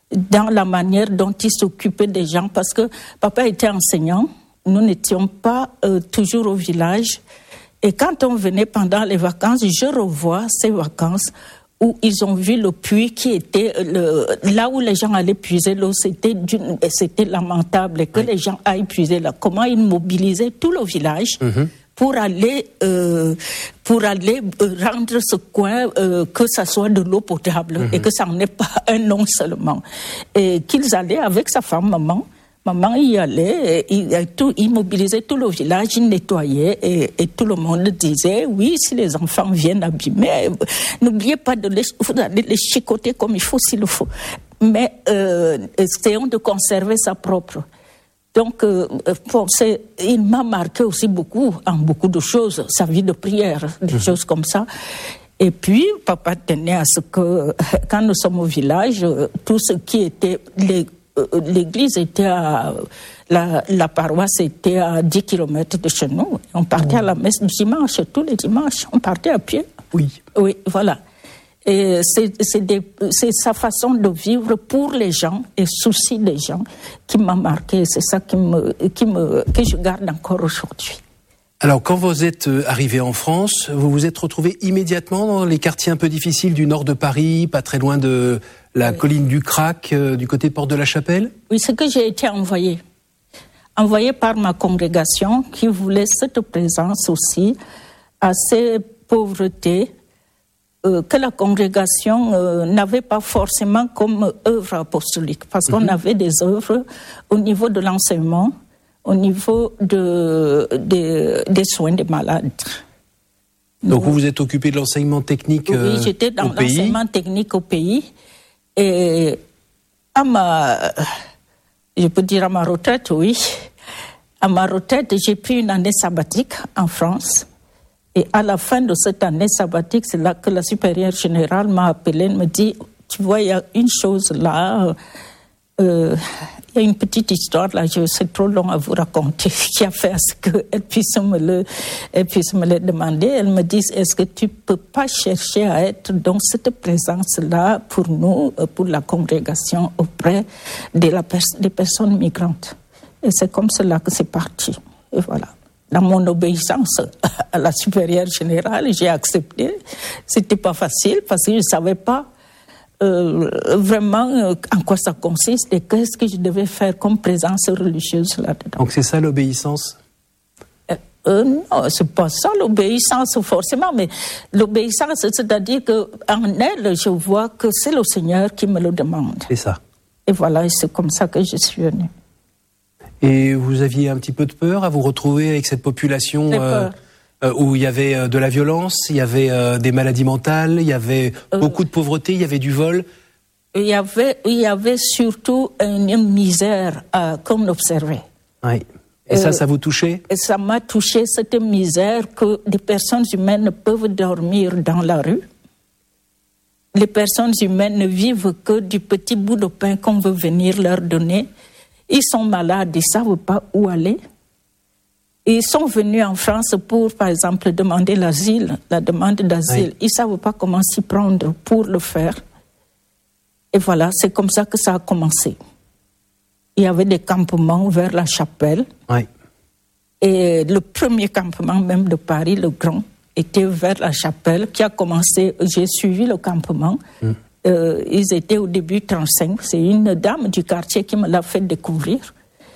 dans la manière dont il s'occupait des gens, parce que papa était enseignant, nous n'étions pas toujours au village. Et quand on venait pendant les vacances, je revois ces vacances où ils ont vu le puits qui était là où les gens allaient puiser l'eau, c'était lamentable, et que les gens aillent puiser là. Comment ils mobilisaient tout le village pour aller rendre ce coin, que ça soit de l'eau potable et que ça n'en est pas un nom seulement. Et qu'ils allaient avec sa femme, maman y allait, il mobilisait tout le village, il nettoyait et tout le monde disait, oui, si les enfants viennent abîmer, n'oubliez pas vous allez les chicoter comme il faut s'il le faut. Mais essayons de conserver ça propre. Donc, il m'a marqué aussi beaucoup de choses, sa vie de prière, des choses comme ça. Et puis, papa tenait à ce que, quand nous sommes au village, tout ce qui était l'église était la paroisse était à 10 km de chez nous. On partait à la messe dimanche, tous les dimanches. On partait à pied. Oui, voilà. Et c'est sa façon de vivre pour les gens et souci des gens qui m'a marqué. C'est ça que je garde encore aujourd'hui. Alors, quand vous êtes arrivé en France, vous vous êtes retrouvé immédiatement dans les quartiers un peu difficiles du nord de Paris, pas très loin de la colline du Crac, du côté de Porte de la Chapelle? Oui, c'est que j'ai été envoyée par ma congrégation qui voulait cette présence aussi à ces pauvretés que la congrégation n'avait pas forcément comme œuvre apostolique, parce qu'on avait des œuvres au niveau de l'enseignement, au niveau des soins des malades. Donc vous vous êtes occupé de l'enseignement technique au pays? Oui, j'étais dans l'enseignement technique au pays. Et je peux dire à ma retraite, oui. À ma retraite, j'ai pris une année sabbatique en France. Et à la fin de cette année sabbatique, c'est là que la supérieure générale m'a appelée et me dit, tu vois, il y a une chose là, il y a une petite histoire là, c'est trop long à vous raconter, qui a fait à ce qu'elle puisse me le demander. Elle me dit, est-ce que tu peux pas chercher à être dans cette présence-là pour nous, pour la congrégation auprès des personnes migrantes? Et c'est comme cela que c'est parti. Et voilà. Dans mon obéissance à la supérieure générale, j'ai accepté. C'était pas facile parce que je savais pas vraiment en quoi ça consiste et qu'est-ce que je devais faire comme présence religieuse là-dedans. Donc c'est ça l'obéissance? Non, c'est pas ça l'obéissance forcément, mais l'obéissance, c'est-à-dire qu'en elle, je vois que c'est le Seigneur qui me le demande. C'est ça. Et voilà, et c'est comme ça que je suis venue. Et vous aviez un petit peu de peur à vous retrouver avec cette population où il y avait de la violence, il y avait des maladies mentales, il y avait beaucoup de pauvreté, il y avait du vol? Il y avait surtout une misère qu'on observait. Oui. Et ça vous touchait? Ça m'a touché, cette misère que des personnes humaines peuvent dormir dans la rue. Les personnes humaines ne vivent que du petit bout de pain qu'on veut venir leur donner. Ils sont malades, ils ne savent pas où aller. Ils sont venus en France pour, par exemple, demander l'asile, la demande d'asile. Oui. Ils ne savent pas comment s'y prendre pour le faire. Et voilà, c'est comme ça que ça a commencé. Il y avait des campements vers la chapelle. Oui. Et le premier campement même de Paris, le grand, était vers la chapelle, qui a commencé, j'ai suivi le campement. Ils étaient au début 35. C'est une dame du quartier qui me l'a fait découvrir.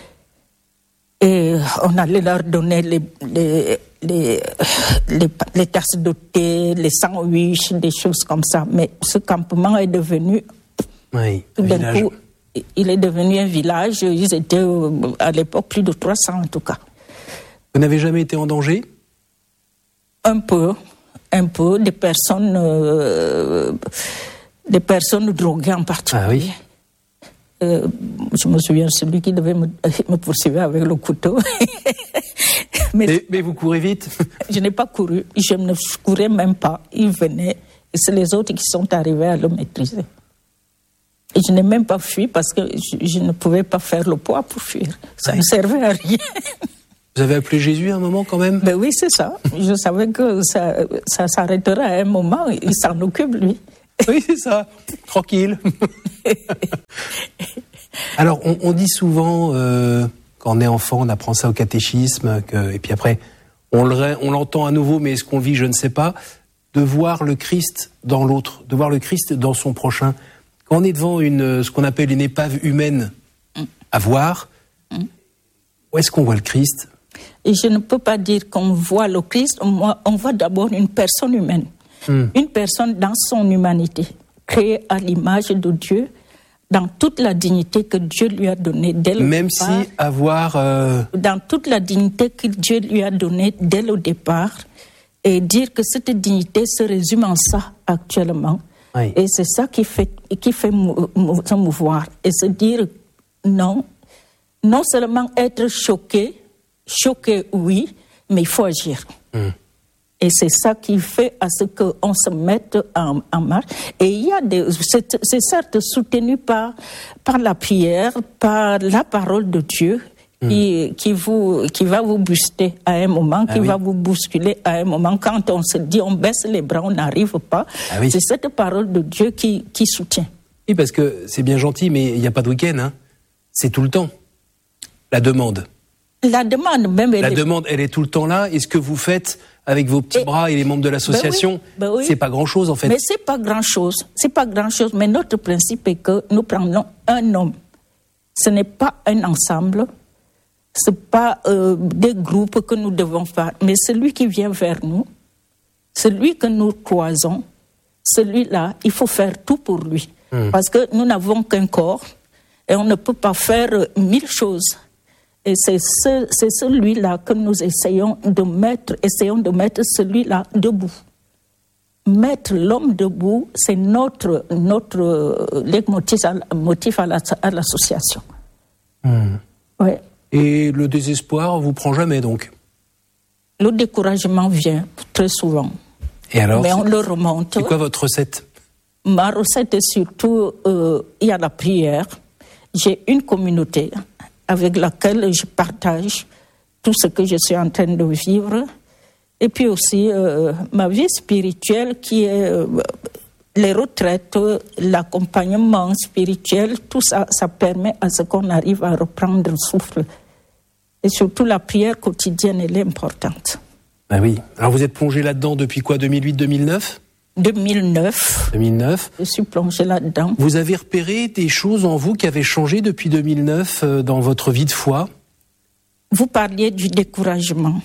Et on allait leur donner les tasses de thé, les sandwichs, des choses comme ça. Mais ce campement est devenu... Oui, tout d'un coup, il est devenu un village. Ils étaient à l'époque plus de 300 en tout cas. Vous n'avez jamais été en danger? Un peu. Des personnes droguées en particulier. Ah oui. Je me souviens, celui qui devait me poursuivre avec le couteau. mais vous courez vite? Je n'ai pas couru. Je ne courais même pas. Ils venaient. Et c'est les autres qui sont arrivés à le maîtriser. Et je n'ai même pas fui parce que je ne pouvais pas faire le poids pour fuir. Ça ne servait à rien. Vous avez appelé Jésus à un moment quand même? Ben oui, c'est ça. Je savais que ça s'arrêterait à un moment. Il s'en occupe, lui. Oui, c'est ça. Tranquille. Alors, on dit souvent, quand on est enfant, on apprend ça au catéchisme, et puis après, on l'entend à nouveau, mais est-ce qu'on vit, je ne sais pas, de voir le Christ dans l'autre, de voir le Christ dans son prochain. Quand on est devant ce qu'on appelle une épave humaine à voir, où est-ce qu'on voit le Christ ? Et je ne peux pas dire qu'on voit le Christ, on voit d'abord une personne humaine. Une personne dans son humanité, créée à l'image de Dieu, dans toute la dignité que Dieu lui a donnée dès le départ. Même si avoir... Dans toute la dignité que Dieu lui a donnée dès le départ, et dire que cette dignité se résume en ça actuellement. Oui. Et c'est ça qui fait se mouvoir. Et se dire non seulement être choqué oui, mais il faut agir. Et c'est ça qui fait à ce qu'on se mette en marche. Et il y a c'est certes soutenu par la prière, par la parole de Dieu, qui va vous booster à un moment, va vous bousculer à un moment. Quand on se dit, on baisse les bras, on n'arrive pas. C'est cette parole de Dieu qui soutient. Oui, parce que c'est bien gentil, mais il n'y a pas de week-end, hein. C'est tout le temps. La demande. La demande, même. Elle est tout le temps là. Et ce que vous faites avec vos petits bras et les membres de l'association, oui. C'est pas grand-chose en fait. Mais c'est pas grand-chose. Mais notre principe est que nous prenons un homme. Ce n'est pas un ensemble. C'est pas des groupes que nous devons faire. Mais celui qui vient vers nous, celui que nous croisons, celui-là, il faut faire tout pour lui. Parce que nous n'avons qu'un corps et on ne peut pas faire 1000 choses. Et c'est celui-là que nous essayons de mettre celui-là debout. Mettre l'homme debout, c'est notre motif à l'association. Ouais. Et le désespoir vous prend jamais donc ? Le découragement vient très souvent. Et alors ? Mais on le remonte. C'est quoi votre recette ? Ma recette est surtout, il y a la prière. J'ai une communauté avec laquelle je partage tout ce que je suis en train de vivre. Et puis aussi ma vie spirituelle qui est les retraites, l'accompagnement spirituel, tout ça, ça permet à ce qu'on arrive à reprendre le souffle. Et surtout la prière quotidienne, elle est importante. Ben oui. Alors vous êtes plongé là-dedans depuis quoi, 2008-2009 ? 2009. Je suis plongée là-dedans. Vous avez repéré des choses en vous qui avaient changé depuis 2009 dans votre vie de foi ? Vous parliez du découragement.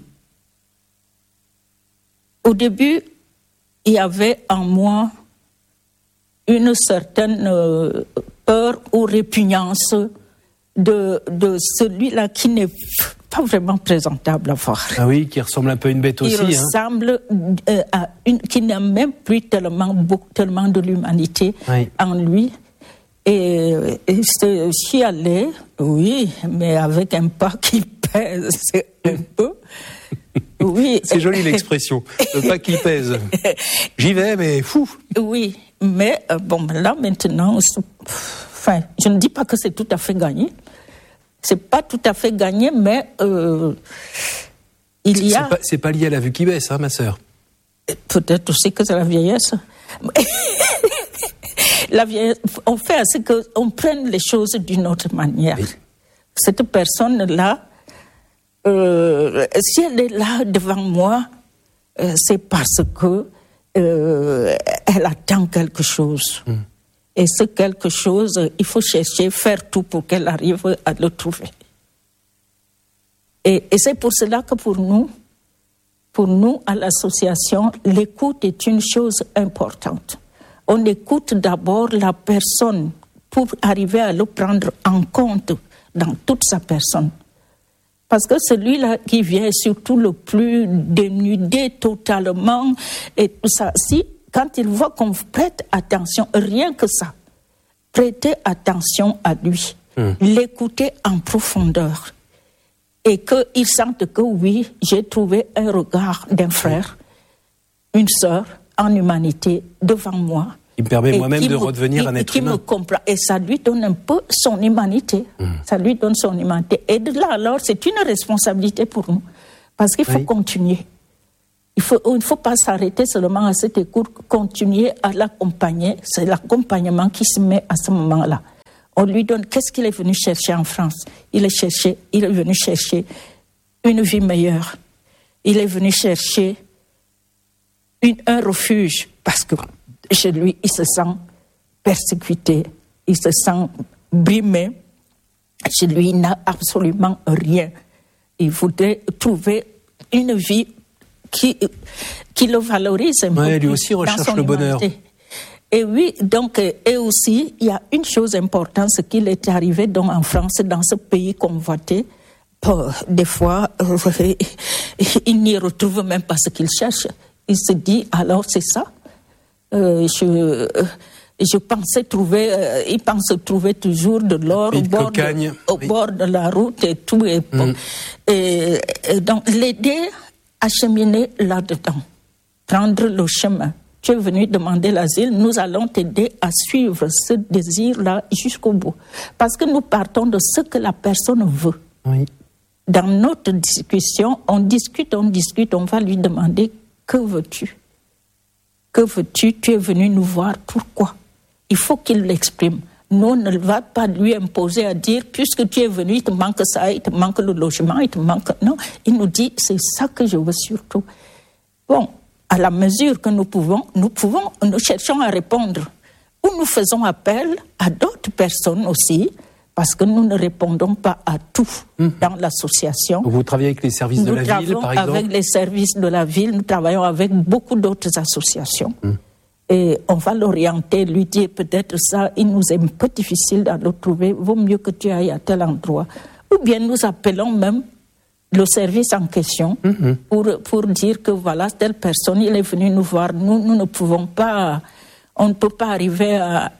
Au début, il y avait en moi une certaine peur ou répugnance de celui-là qui n'est pas vraiment présentable à voir. Ah oui, qui ressemble un peu à une bête aussi. Il ressemble à qui n'a même plus tellement de l'humanité en lui. Et j'y allais, oui, mais avec un pas qui pèse un peu. Oui. C'est joli l'expression, le pas qui pèse. J'y vais, mais fou. Oui, mais là maintenant, je ne dis pas que c'est tout à fait gagné. C'est pas tout à fait gagné, mais il y a... C'est pas lié à la vue qui baisse, hein, ma sœur. Peut-être aussi que c'est la vieillesse. La vieillesse, on fait à ce qu'on prenne les choses d'une autre manière. Oui. Cette personne-là, si elle est là devant moi, c'est parce que elle attend quelque chose. Et ce quelque chose, il faut chercher, faire tout pour qu'elle arrive à le trouver. Et c'est pour cela que pour nous, à l'association, l'écoute est une chose importante. On écoute d'abord la personne pour arriver à le prendre en compte dans toute sa personne. Parce que celui-là qui vient surtout le plus dénudé totalement, et tout ça, quand il voit qu'on prête attention, rien que ça, prêter attention à lui, l'écouter en profondeur, et qu'il sente que oui, j'ai trouvé un regard d'un frère, une sœur en humanité devant moi. Il me permet moi-même de redevenir un être humain. Me comprend, et ça lui donne un peu son humanité. Ça lui donne son humanité. Et de là, alors, c'est une responsabilité pour nous. Parce qu'il faut continuer. Il ne faut pas s'arrêter seulement à cette écoute, continuer à l'accompagner. C'est l'accompagnement qui se met à ce moment-là. On lui donne, qu'est-ce qu'il est venu chercher en France? Il est venu chercher une vie meilleure. Il est venu chercher un refuge, parce que chez lui, il se sent persécuté, il se sent brimé. Chez lui, il n'a absolument rien. Il voudrait trouver une vie qui le valorise un peu. Lui aussi recherche le bonheur. Et oui, donc, et aussi, il y a une chose importante, ce qu'il est arrivé donc en France, dans ce pays convoité. Des fois, il n'y retrouve même pas ce qu'il cherche. Il se dit, alors c'est ça. Je pensais trouver, il pense trouver toujours de l'or au bord de la route et tout. Et, et donc, l'aider à cheminer là-dedans, prendre le chemin. Tu es venu demander l'asile, nous allons t'aider à suivre ce désir-là jusqu'au bout. Parce que nous partons de ce que la personne veut. Oui. Dans notre discussion, on discute, on va lui demander, que veux-tu? Que veux-tu? Tu es venu nous voir, pourquoi? Il faut qu'il l'exprime. Nous, on ne va pas lui imposer à dire, puisque tu es venu, il te manque ça, il te manque le logement, il te manque... Non, il nous dit, c'est ça que je veux surtout. Bon, à la mesure que nous cherchons à répondre. Ou nous faisons appel à d'autres personnes aussi, parce que nous ne répondons pas à tout dans l'association. Vous travaillez avec les services de la ville, par exemple? Nous travaillons avec les services de la ville, nous travaillons avec beaucoup d'autres associations. Et on va l'orienter, lui dire peut-être ça, il nous est un peu difficile de le trouver, vaut mieux que tu ailles à tel endroit. Ou bien nous appelons même le service en question pour dire que voilà, telle personne, il est venu nous voir, nous ne pouvons pas, on ne peut pas arriver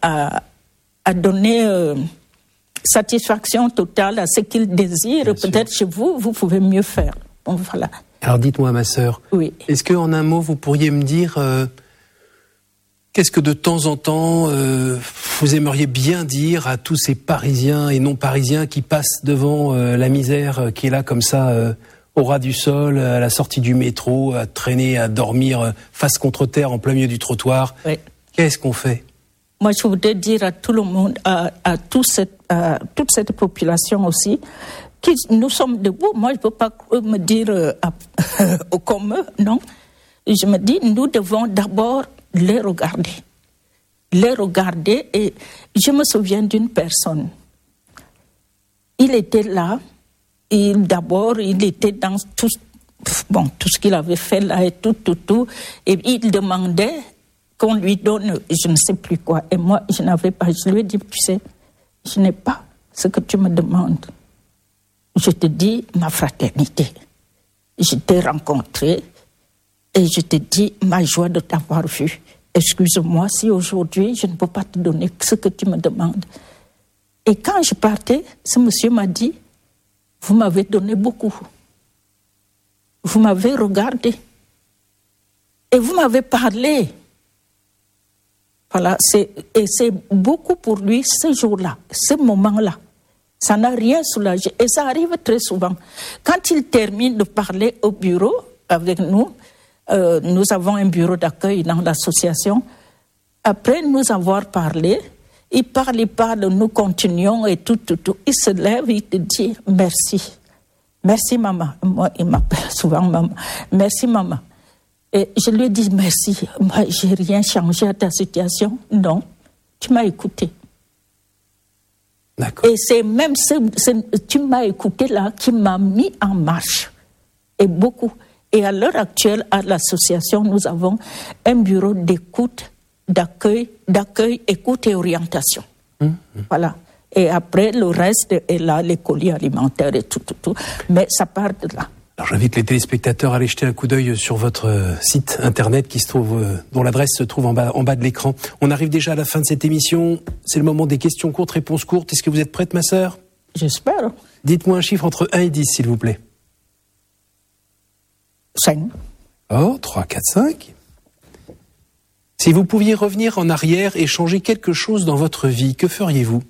à donner satisfaction totale à ce qu'il désire. Bien peut-être sûr. Chez vous, vous pouvez mieux faire. Bon, voilà. Alors dites-moi, ma sœur, oui. Est-ce qu'en un mot, vous pourriez me dire qu'est-ce que de temps en temps vous aimeriez bien dire à tous ces Parisiens et non-Parisiens qui passent devant la misère qui est là comme ça au ras du sol, à la sortie du métro, à traîner, à dormir face contre terre en plein milieu du trottoir? Oui. Qu'est-ce qu'on fait? Moi, je voudrais dire à tout le monde, à toute cette population aussi, que nous sommes debout. Moi, je ne peux pas me dire comme eux, non. Je me dis, nous devons d'abord les regarder. Et je me souviens d'une personne. Il était là, et d'abord, il était dans tout ce qu'il avait fait là et tout. Et il demandait qu'on lui donne, je ne sais plus quoi. Et moi, je n'avais pas. Je lui ai dit, tu sais, je n'ai pas ce que tu me demandes. Je te dis ma fraternité. Je t'ai rencontré et je te dis ma joie de t'avoir vu. Excuse-moi si aujourd'hui, je ne peux pas te donner ce que tu me demandes. Et quand je partais, ce monsieur m'a dit, vous m'avez donné beaucoup. Vous m'avez regardé. Et vous m'avez parlé. Voilà, c'est beaucoup pour lui ce jour-là, ce moment-là. Ça n'a rien soulagé. Et ça arrive très souvent. Quand il termine de parler au bureau avec nous, nous avons un bureau d'accueil dans l'association. Après nous avoir parlé, il parle, nous continuons et tout. Il se lève, il te dit merci. Merci maman. Moi, il m'appelle souvent maman. Merci maman. Et je lui ai dit merci. Moi, j'ai rien changé à ta situation. Non, tu m'as écouté. D'accord. Et c'est même tu m'as écouté là qui m'a mis en marche. Et beaucoup. Et à l'heure actuelle, à l'association, nous avons un bureau d'écoute, d'accueil, écoute et orientation. Voilà. Et après, le reste est là, les colis alimentaires et tout. Mais ça part de là. Alors j'invite les téléspectateurs à aller jeter un coup d'œil sur votre site internet qui se trouve, dont l'adresse se trouve en bas de l'écran. On arrive déjà à la fin de cette émission. C'est le moment des questions courtes, réponses courtes. Est-ce que vous êtes prête, ma sœur? J'espère. Dites-moi un chiffre entre 1 et 10, s'il vous plaît. 5. Oh, 3, 4, 5. Si vous pouviez revenir en arrière et changer quelque chose dans votre vie, que feriez-vous?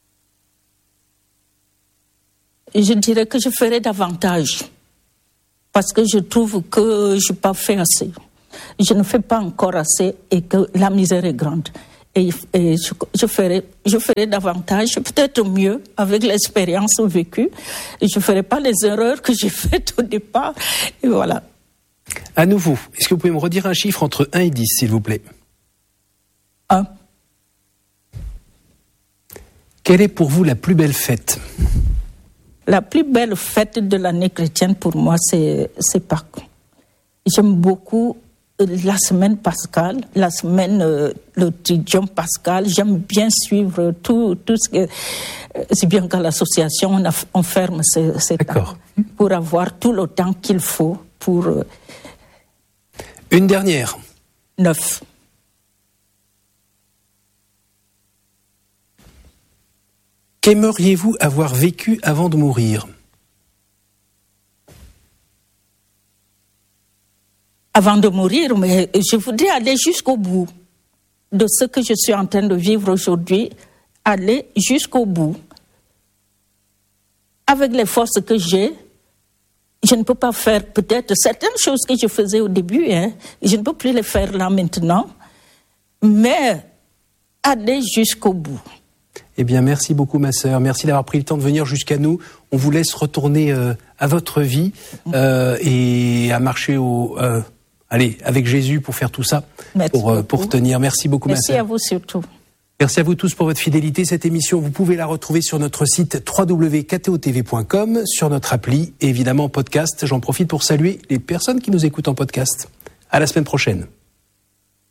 Je dirais que je ferais davantage. parce que je trouve que je n'ai pas fait assez. Je ne fais pas encore assez et que la misère est grande. Et je ferai davantage, peut-être mieux, avec l'expérience vécue. Et je ne ferai pas les erreurs que j'ai faites au départ. Et voilà. À nouveau, est-ce que vous pouvez me redire un chiffre entre 1 et 10, s'il vous plaît? 1. Quelle est pour vous la plus belle fête? La plus belle fête de l'année chrétienne, pour moi, c'est Pâques. J'aime beaucoup la semaine pascale, la semaine, le tridium pascal. J'aime bien suivre tout ce que... C'est bien qu'à l'association, on ferme ces temps pour avoir tout le temps qu'il faut pour... Une dernière. 9. Qu'aimeriez-vous avoir vécu avant de mourir? Avant de mourir, mais je voudrais aller jusqu'au bout de ce que je suis en train de vivre aujourd'hui, aller jusqu'au bout. Avec les forces que j'ai, je ne peux pas faire peut-être certaines choses que je faisais au début, je ne peux plus les faire là maintenant, mais aller jusqu'au bout. Eh bien, merci beaucoup, ma sœur. Merci d'avoir pris le temps de venir jusqu'à nous. On vous laisse retourner à votre vie et à marcher avec Jésus pour faire tout ça, pour tenir. Merci beaucoup, ma sœur. Merci à vous surtout. Merci à vous tous pour votre fidélité. Cette émission, vous pouvez la retrouver sur notre site www.ktotv.com, sur notre appli et évidemment en podcast. J'en profite pour saluer les personnes qui nous écoutent en podcast. À la semaine prochaine.